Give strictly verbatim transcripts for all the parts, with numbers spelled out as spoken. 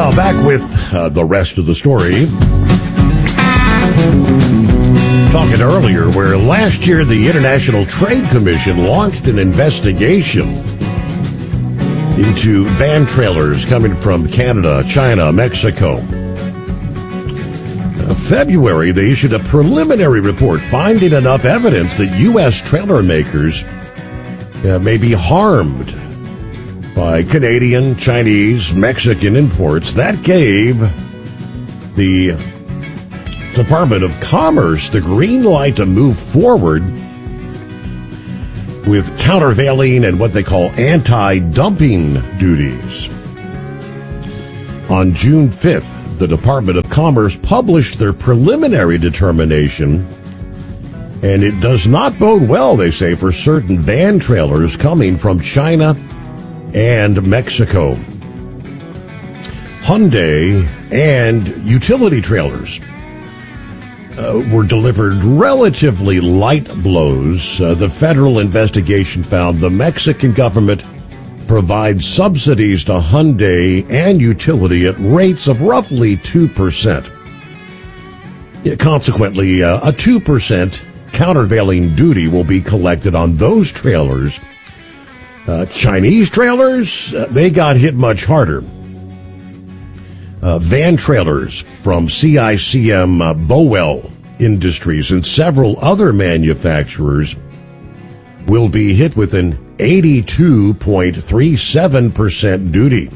Well, back with uh, the rest of the story. Talking earlier, where last year the International Trade Commission launched an investigation into van trailers coming from Canada, China, Mexico. Uh, February, they issued a preliminary report finding enough evidence that U S trailer makers uh, may be harmed by Canadian, Chinese, Mexican imports. That gave the Department of Commerce the green light to move forward with countervailing and what they call anti-dumping duties. On June fifth, the Department of Commerce published their preliminary determination, and it does not bode well, they say, for certain van trailers coming from China and Mexico. Hyundai and utility trailers uh, were delivered relatively light blows. Uh, the federal investigation found the Mexican government provides subsidies to Hyundai and utility at rates of roughly two percent. Consequently, uh, a two percent countervailing duty will be collected on those trailers. Uh, Chinese trailers, uh, they got hit much harder. Uh, van trailers from C I C M, uh, Bowell Industries, and several other manufacturers will be hit with an eighty-two point three seven percent duty.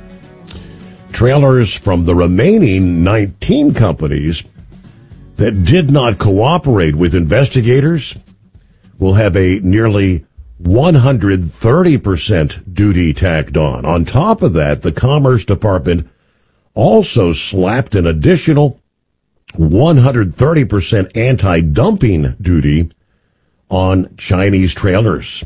Trailers from the remaining nineteen companies that did not cooperate with investigators will have a nearly one hundred thirty percent duty tacked on. On top of that, the Commerce Department also slapped an additional one hundred thirty percent anti-dumping duty on Chinese trailers.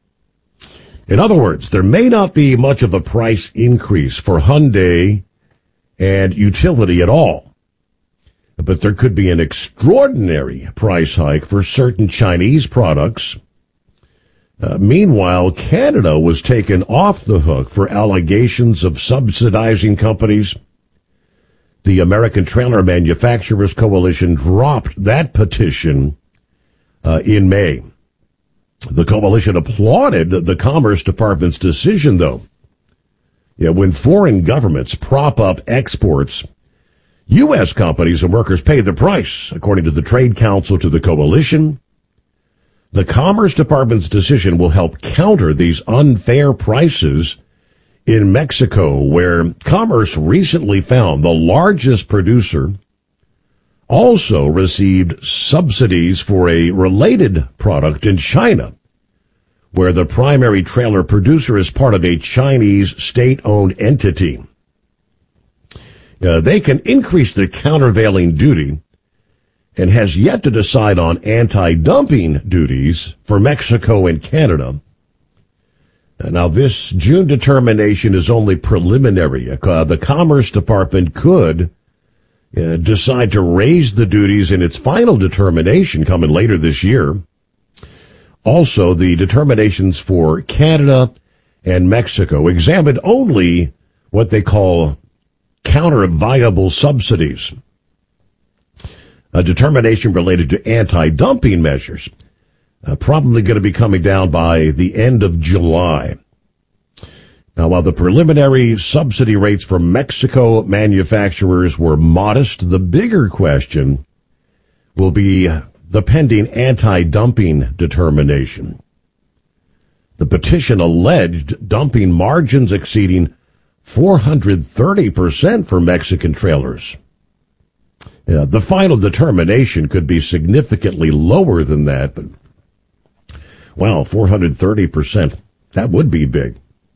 In other words, there may not be much of a price increase for Hyundai and utility at all, but there could be an extraordinary price hike for certain Chinese products. Uh, meanwhile, Canada was taken off the hook for allegations of subsidizing companies. The American Trailer Manufacturers Coalition dropped that petition uh, in May. The coalition applauded the Commerce Department's decision, though. Yeah, when foreign governments prop up exports, U S companies and workers pay the price, according to the Trade Council to the coalition. The Commerce Department's decision will help counter these unfair prices in Mexico, where Commerce recently found the largest producer also received subsidies for a related product in China, where the primary trailer producer is part of a Chinese state-owned entity. Uh, they can increase the countervailing duty and has yet to decide on anti-dumping duties for Mexico and Canada. Now, this June determination is only preliminary. Uh, the Commerce Department could uh, decide to raise the duties in its final determination coming later this year. Also, the determinations for Canada and Mexico examined only what they call counter-viable subsidies. A determination related to anti-dumping measures, uh, probably going to be coming down by the end of July. Now, while the preliminary subsidy rates for Mexico manufacturers were modest, the bigger question will be the pending anti-dumping determination. The petition alleged dumping margins exceeding four hundred thirty percent for Mexican trailers. Yeah, the final determination could be significantly lower than that, but, wow, four hundred thirty percent. That would be big.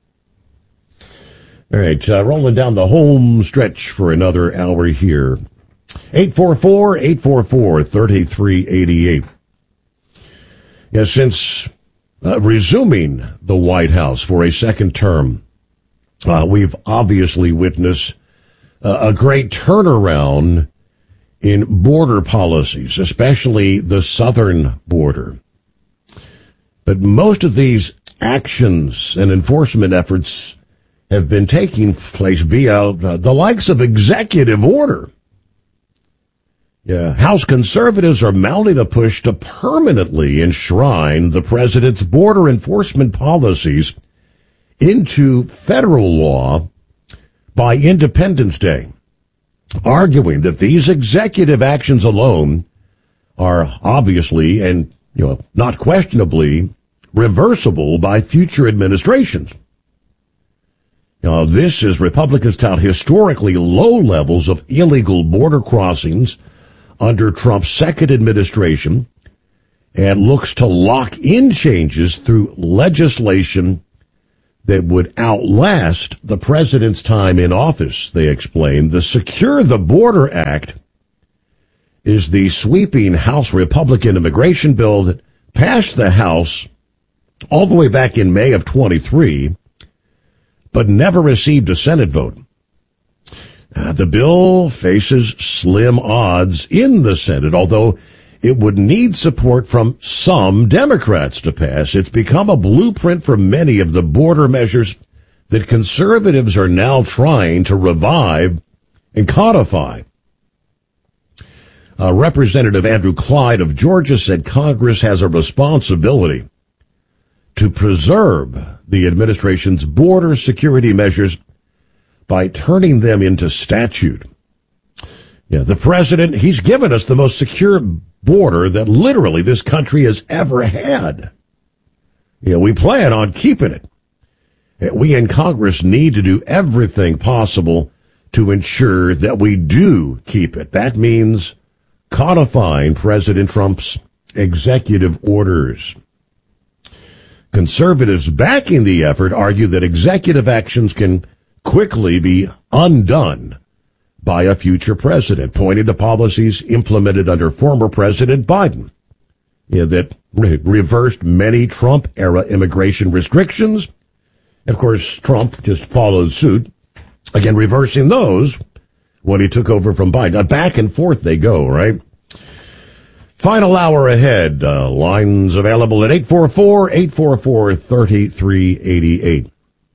All right, uh, rolling down the home stretch for another hour here. eight four four, eight four four, three three eight eight. Yeah, since uh, resuming the White House for a second term, uh, we've obviously witnessed uh, a great turnaround in border policies, especially the southern border. But most of these actions and enforcement efforts have been taking place via the, the likes of executive order. Yeah, House conservatives are mounting a push to permanently enshrine the president's border enforcement policies into federal law by Independence Day, arguing that these executive actions alone are obviously and, you know, not questionably reversible by future administrations. Now, this is Republicans tout historically low levels of illegal border crossings under Trump's second administration and looks to lock in changes through legislation that would outlast the president's time in office, they explain. The Secure the Border Act is the sweeping House Republican immigration bill that passed the House all the way back in May of twenty-three, but never received a Senate vote. Uh, the bill faces slim odds in the Senate, although it would need support from some Democrats to pass. It's become a blueprint for many of the border measures that conservatives are now trying to revive and codify. Uh, Representative Andrew Clyde of Georgia said Congress has a responsibility to preserve the administration's border security measures by turning them into statute. Yeah, the president, he's given us the most secure border that literally this country has ever had. Yeah, we plan on keeping it. We in Congress need to do everything possible to ensure that we do keep it. That means codifying President Trump's executive orders. Conservatives backing the effort argue that executive actions can quickly be undone by a future president, pointing to policies implemented under former President Biden, yeah, that re- reversed many Trump-era immigration restrictions. Of course, Trump just followed suit, again reversing those when he took over from Biden. Uh, back and forth they go, right? Final hour ahead. Uh, lines available at eight four four, eight four four, three three eight eight.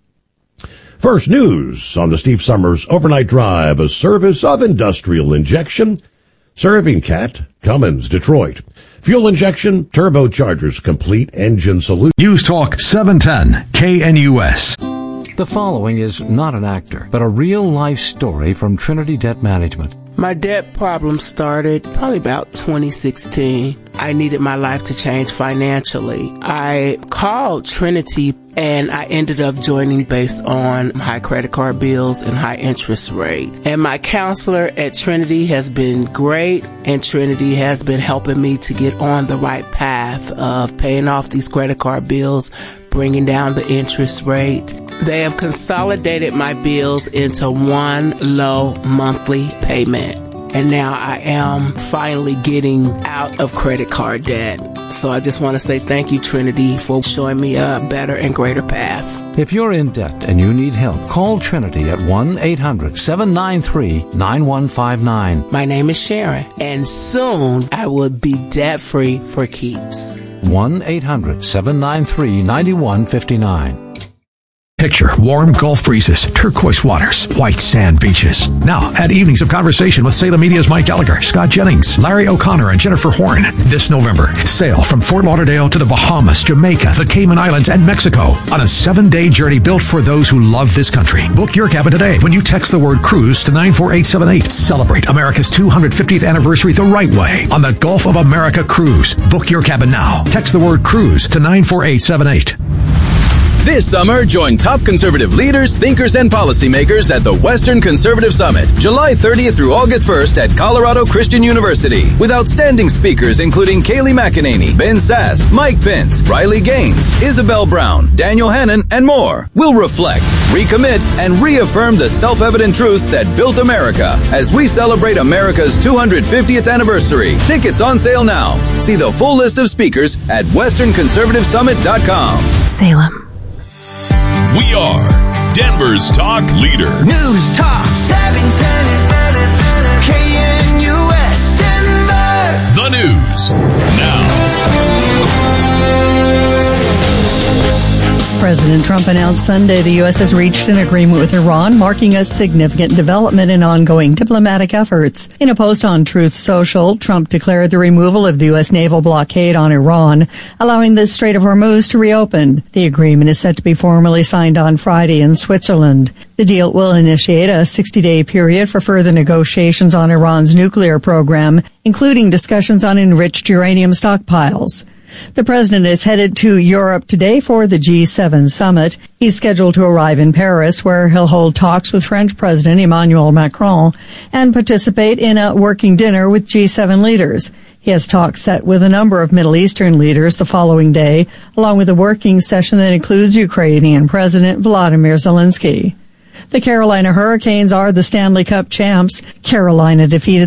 First news on the Steve Summers Overnight Drive, a service of Industrial Injection, serving Cat, Cummins, Detroit. Fuel injection, turbochargers, complete engine solution. News Talk seven ten, K N U S. The following is not an actor, but a real-life story from Trinity Debt Management. My debt problem started probably about twenty sixteen. I needed my life to change financially. I called Trinity and I ended up joining based on high credit card bills and high interest rate. And my counselor at Trinity has been great, and Trinity has been helping me to get on the right path of paying off these credit card bills, bringing down the interest rate. They have consolidated my bills into one low monthly payment. And now I am finally getting out of credit card debt. So I just want to say thank you, Trinity, for showing me a better and greater path. If you're in debt and you need help, call Trinity at one eight hundred, seven nine three, nine one five nine. My name is Sharon, and soon I will be debt-free for keeps. one eight hundred, seven nine three, nine one five nine. Picture warm Gulf breezes, turquoise waters, white sand beaches. Now, at Evenings of Conversation with Salem Media's Mike Gallagher, Scott Jennings, Larry O'Connor, and Jennifer Horn. This November, sail from Fort Lauderdale to the Bahamas, Jamaica, the Cayman Islands, and Mexico on a seven-day journey built for those who love this country. Book your cabin today when you text the word cruise to nine four eight seven eight. Celebrate America's two hundred fiftieth anniversary the right way on the Gulf of America Cruise. Book your cabin now. Text the word cruise to nine four eight seven eight. This summer, join top conservative leaders, thinkers, and policymakers at the Western Conservative Summit, July thirtieth through August first at Colorado Christian University, with outstanding speakers including Kayleigh McEnany, Ben Sass, Mike Pence, Riley Gaines, Isabel Brown, Daniel Hannon, and more. We'll reflect, recommit, and reaffirm the self-evident truths that built America as we celebrate America's two hundred fiftieth anniversary. Tickets on sale now. See the full list of speakers at western conservative summit dot com. Salem. We are Denver's talk leader. News Talk seven ten K N U S Denver. The news now. President Trump announced Sunday the U S has reached an agreement with Iran, marking a significant development in ongoing diplomatic efforts. In a post on Truth Social, Trump declared the removal of the U S naval blockade on Iran, allowing the Strait of Hormuz to reopen. The agreement is set to be formally signed on Friday in Switzerland. The deal will initiate a sixty-day period for further negotiations on Iran's nuclear program, including discussions on enriched uranium stockpiles. The president is headed to Europe today for the G seven summit. He's scheduled to arrive in Paris, where he'll hold talks with French President Emmanuel Macron and participate in a working dinner with G seven leaders. He has talks set with a number of Middle Eastern leaders the following day, along with a working session that includes Ukrainian President Volodymyr Zelensky. The Carolina Hurricanes are the Stanley Cup champs. Carolina defeated